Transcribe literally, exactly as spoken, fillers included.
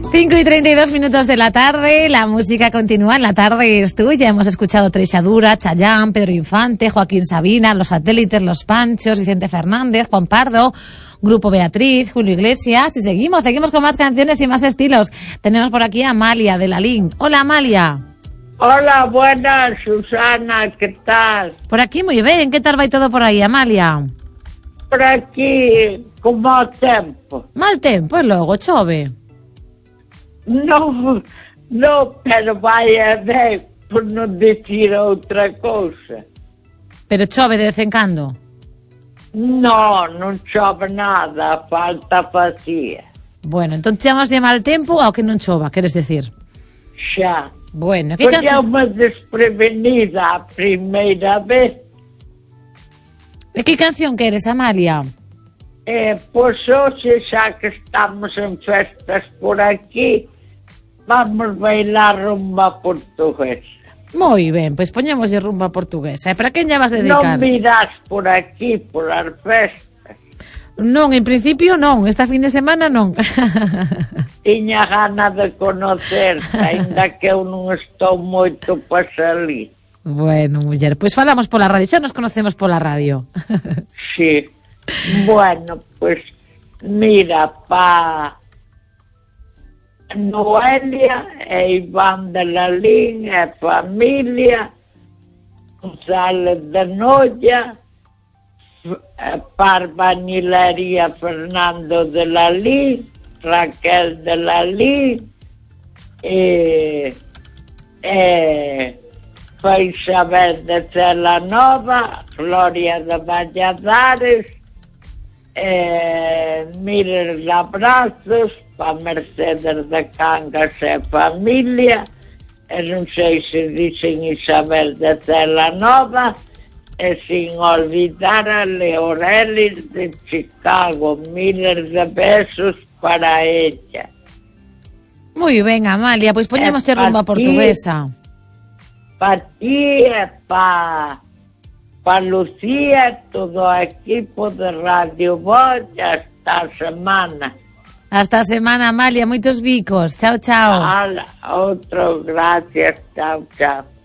cinco y treinta y dos minutos de la tarde, la música continúa, en la tarde es tuya. Hemos escuchado Treixadura, Chayanne, Pedro Infante, Joaquín Sabina, Los Satélites, Los Panchos, Vicente Fernández, Juan Pardo, Grupo Beatriz, Julio Iglesias, y seguimos, seguimos con más canciones y más estilos. Tenemos por aquí a Amalia de La Lin. Hola, Amalia. Hola, buenas, Susana, ¿qué tal? Por aquí muy bien, ¿qué tal va y todo por aí, Amalia? Por aquí, con mau tempo. Mal tempo, e logo, chove? No, no, pero vaya ben, por non dicir outra cousa. Pero chove de vez en cando? No, non chove nada, falta facía. Bueno, entón chamas de mal tempo ao que non chova, queres decir? Xa. Bueno, que Porque é can... unha desprevenida a primeira vez. E que canción queres, Amalia? Eh, pois hoxe, xa que estamos en festas por aquí, vamos bailar rumba portuguesa. Moi ben, pois poñemos de rumba portuguesa. E para quen lle vas dedicar? Non virás por aquí, por as festas. Non, en principio non, esta fin de semana non. Tiña gana de conocerte, ainda que eu non estou moito para salir. Bueno, muller, pois falamos pola radio, xa nos conocemos pola radio. Sí. Bueno, pues mira, pa Noelia e Iván de La Lin e familia, González de Noia, Parvanilería Fernando de La Lin, Raquel de La Lin, e, e Isabel de Cela Nova, Gloria de Valladares, eh, miles de abrazos para Mercedes de Cangas e familia, e non sei se dicen Isabel de Cela Nova, e sin olvidar a Leorelis de Chicago, miles de besos para ella. Moi ben, Amalia, pois poñemos de rumba portuguesa. Pa ti e pa, pa Lucía, todo o equipo de Radio Voz, hasta a semana. Hasta a semana, Amalia, moitos bicos. Chao, chao. Ala, outro, gracias, chao, chao.